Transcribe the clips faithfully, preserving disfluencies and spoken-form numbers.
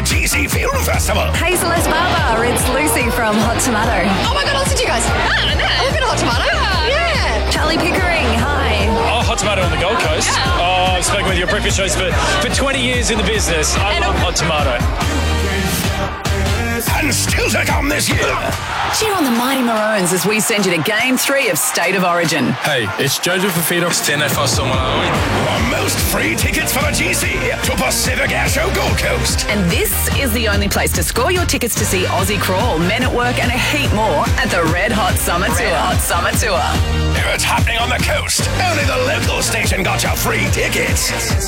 G C Film Festival. Hey, Celeste Barber, it's Lucy from Hot Tomato. Oh my God, I'll listen to you guys. Ah, I know. I live in Hot Tomato. Yeah. Charlie Pickering, hi. Oh, Hot Tomato on the Gold Coast. Yeah. Oh, I've spoken with your breakfast shows for, for twenty years in the business. I And love a- Hot Tomato. And still to come this year. Cheer on the Mighty Maroons as we send you to Game three of State of Origin. Hey, it's Jojo Fafito. Stand there for someone. The most free tickets for the G C to Pacific Air Show Gold Coast. And this is the only place to score your tickets to see Aussie Crawl, Men at Work and a heap more at the Red Hot Summer Tour. Red Hot Summer Tour. If it's happening on the coast, only the local station got you free tickets.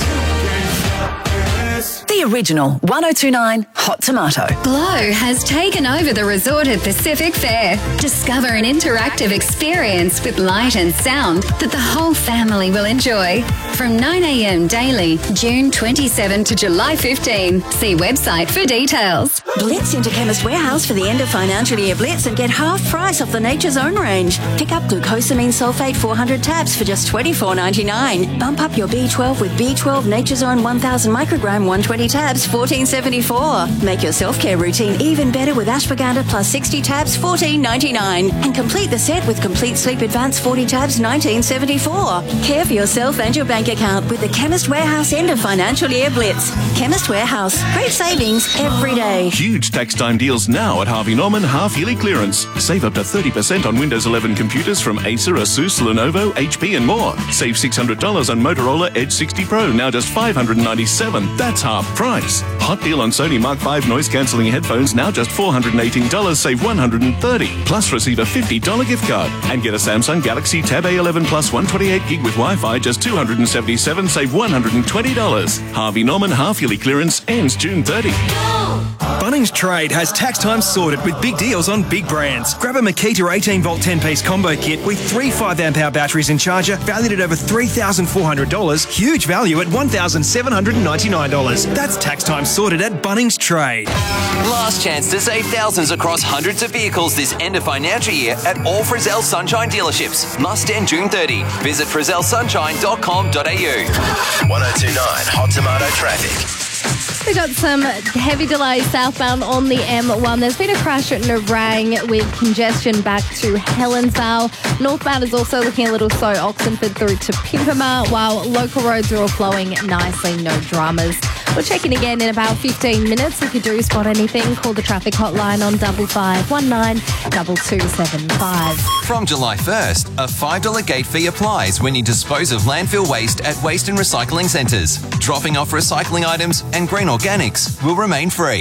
The original one oh two point nine Hot Tomato. Glow has taken over the resort at Pacific Fair. Discover an interactive experience with light and sound that the whole family will enjoy. From nine a.m. daily, June twenty-seventh to July fifteenth. See website for details. Blitz into Chemist Warehouse for the end of financial year Blitz and get half price off the Nature's Own range. Pick up glucosamine sulfate four hundred tabs for just twenty-four ninety-nine. Bump up your B twelve with B twelve Nature's Own one thousand microgram one hundred twenty tabs, fourteen seventy-four. Make your self-care routine even better with ashwagandha plus sixty tabs, fourteen ninety-nine. And complete the set with Complete Sleep Advance forty tabs, nineteen seventy-four. Care for yourself and your bank account with the Chemist Warehouse end of financial year Blitz. Chemist Warehouse. Great savings every day. Huge tax time deals now at Harvey Norman half-yearly clearance. Save up to thirty percent on Windows eleven computers from Acer, Asus, Lenovo, H P and more. Save six hundred dollars on Motorola Edge sixty Pro, now just five hundred ninety-seven dollars. That's half price. Hot deal on Sony Mark five noise-cancelling headphones, now just four hundred eighteen dollars, save one hundred thirty dollars. Plus receive a fifty dollars gift card. And get a Samsung Galaxy Tab A eleven Plus one hundred twenty-eight gig with Wi-Fi, just two hundred seventy-seven dollars, save one hundred twenty dollars. Harvey Norman half-yearly clearance ends June thirtieth. Bunnings Trade has tax time sorted with big deals on big brands. Grab a Makita eighteen volt ten piece combo kit with three five amp hour batteries and charger valued at over three thousand four hundred dollars. Huge value at one thousand seven hundred ninety-nine dollars. That's tax time sorted at Bunnings Trade. Last chance to save thousands across hundreds of vehicles this end of financial year at all Frizzell Sunshine dealerships. Must end June thirtieth. Visit frizzell sunshine dot com dot a u. one oh two point nine Hot Tomato traffic. We got some heavy delays southbound on the M one. There's been a crash at Nerang with congestion back to Helensvale. Northbound is also looking a little slow. Oxenford through to Pimpama, while local roads are all flowing nicely, no dramas. We're checking again in about fifteen minutes. If you do spot anything, call the traffic hotline on double five one nine double two seven five. From July first, a five dollars gate fee applies when you dispose of landfill waste at waste and recycling centres. Dropping off recycling items and green organics will remain free.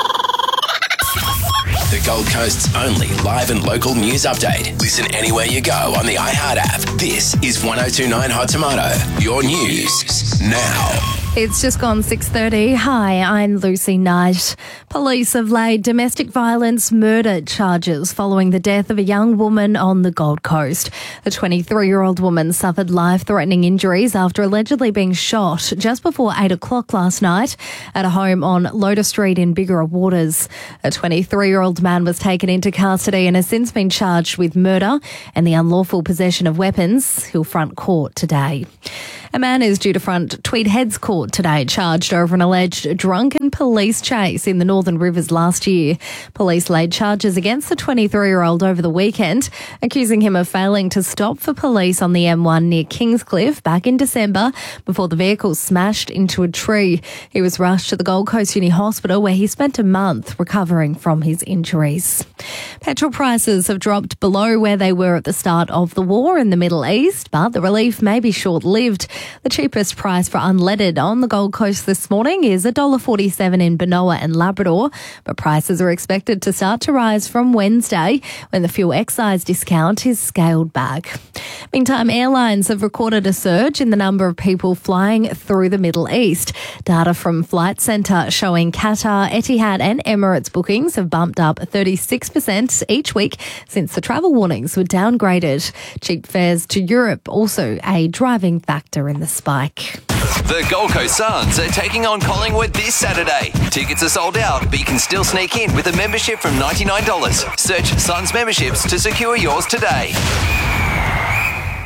The Gold Coast's only live and local news update. Listen anywhere you go on the iHeart app. This is one oh two point nine Hot Tomato. Your news now. It's just gone six thirty. Hi, I'm Lucy Knight. Police have laid domestic violence murder charges following the death of a young woman on the Gold Coast. The twenty-three-year-old woman suffered life-threatening injuries after allegedly being shot just before eight o'clock last night at a home on Lotus Street in Bigara Waters. A twenty-three-year-old man was taken into custody and has since been charged with murder and the unlawful possession of weapons. He'll front court today. A man is due to front Tweed Heads Court today, charged over an alleged drunken police chase in the Northern Rivers last year. Police laid charges against the twenty-three-year-old over the weekend, accusing him of failing to stop for police on the M one near Kingscliff back in December before the vehicle smashed into a tree. He was rushed to the Gold Coast Uni Hospital where he spent a month recovering from his injuries. Petrol prices have dropped below where they were at the start of the war in the Middle East, but the relief may be short-lived. The cheapest price for unleaded on the Gold Coast this morning is one dollar forty-seven in Benoa and Labrador, but prices are expected to start to rise from Wednesday when the fuel excise discount is scaled back. Meantime, airlines have recorded a surge in the number of people flying through the Middle East. Data from Flight Centre showing Qatar, Etihad and Emirates bookings have bumped up thirty-six percent each week since the travel warnings were downgraded. Cheap fares to Europe also a driving factor in the spike. The Gold Coast Suns are taking on Collingwood this Saturday. Tickets are sold out, but you can still sneak in with a membership from ninety-nine dollars. Search Suns memberships to secure yours today.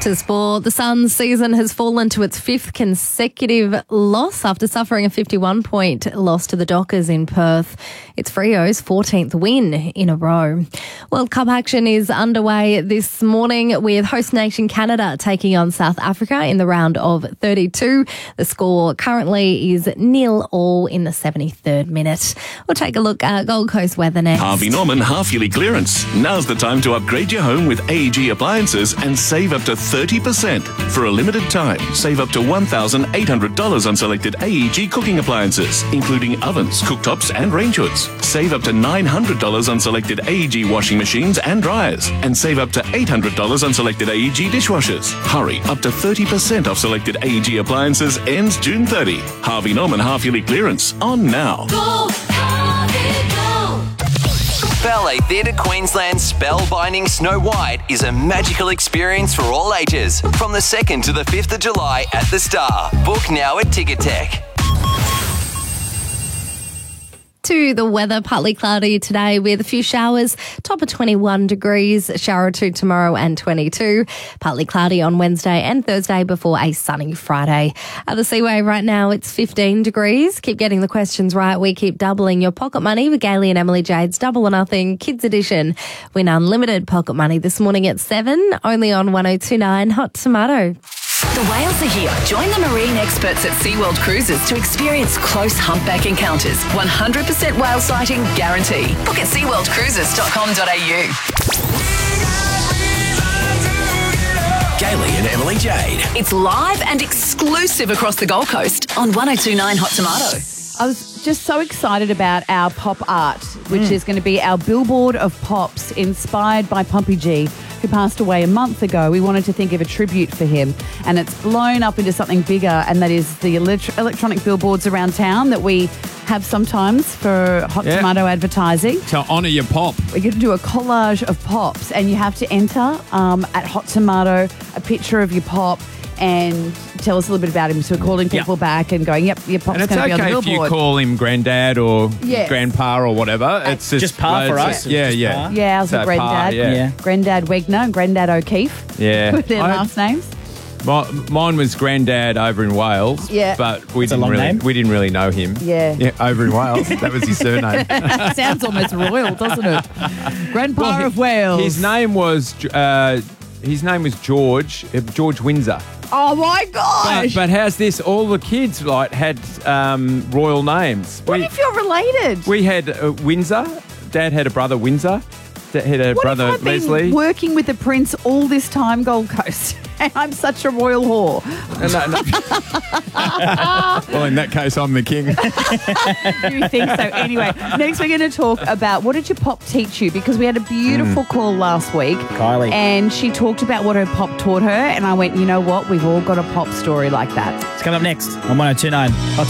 To sport, the Suns' season has fallen to its fifth consecutive loss after suffering a fifty-one point loss to the Dockers in Perth. It's Freo's fourteenth win in a row. World Cup action is underway this morning with host nation Canada taking on South Africa in the round of thirty-two. The score currently is nil all in the seventy-third minute. We'll take a look at Gold Coast weather next. Harvey Norman half-yearly clearance. Now's the time to upgrade your home with A E G appliances and save up to thirty percent. For a limited time, save up to one thousand eight hundred dollars on selected A E G cooking appliances, including ovens, cooktops and range hoods. Save up to nine hundred dollars on selected A E G washing machines and dryers. And save up to eight hundred dollars on selected A E G dishwashers. Hurry, up to thirty percent off selected A E G appliances ends June thirtieth. Harvey Norman half-yearly clearance on now. Go, Harvey, go! Ballet Theatre Queensland's spellbinding Snow White is a magical experience for all ages from the second to the fifth of July at the Star. Book now at Ticket Tech. To the weather, partly cloudy today with a few showers, top of twenty-one degrees, shower or two tomorrow and twenty-two. Partly cloudy on Wednesday and Thursday before a sunny Friday. At the Seaway right now, it's fifteen degrees. Keep getting the questions right. We keep doubling your pocket money with Gailey and Emily Jade's Double or Nothing Kids Edition. Win unlimited pocket money this morning at seven, only on one oh two nine Hot Tomato. The whales are here. Join the marine experts at SeaWorld Cruises to experience close humpback encounters. one hundred percent whale sighting guarantee. Book at sea world cruises dot com dot a u. Gailey and Emily Jade. It's live and exclusive across the Gold Coast on one oh two nine Hot Tomato. I was just so excited about our pop art, which mm. is going to be our billboard of pops inspired by Pumpy G, who passed away a month ago. We wanted to think of a tribute for him, and it's blown up into something bigger, and that is the elect- electronic billboards around town that we have sometimes for Hot Yeah. Tomato advertising. To honour your pop. We're going to do a collage of pops, and you have to enter um, at Hot Tomato a picture of your pop and tell us a little bit about him. So we're calling people Yeah. back and going, yep, your pop's And going it's to be on the okay if billboard. you call him granddad or Yes. grandpa or whatever. It's just, Just Pa for it's- us. Yeah, Just yeah. Pa. Yeah, ours So are Pa, Granddad. yeah. Yeah. Granddad Wegner and Granddad O'Keefe. Yeah. With their I- last names. My, mine was granddad over in Wales. Yeah. But we It's a didn't long really name. we didn't really know him. Yeah. Yeah, over in Wales. That was his surname. Sounds almost royal, doesn't it? Grandpa Well, of Wales. His name was uh, his name was George uh, George Windsor. Oh my gosh! But, but how's this? All the kids like had um, royal names. what we, if you're related? we had uh, Windsor. Dad had a brother Windsor. Dad had a what brother if I've Leslie. been working with the prince all this time, Gold Coast, and I'm such a royal whore? No, no. Well, in that case, I'm the king. You think so? Anyway, next we're going to talk about what did your pop teach you? Because we had a beautiful call last week. Kylie. And she talked about what her pop taught her. And I went, you know what? We've all got a pop story like that. It's coming up next on one oh two nine Hot